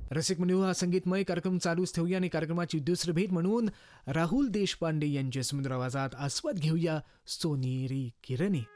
रसिक म्हणून हा संगीतमय कार्यक्रम चालूच ठेवूया आणि कार्यक्रमाची दुसरी भेट म्हणून राहुल देशपांडे यांच्या सुंदर आवाजात आस्वाद घेऊया सोनेरी किरणे.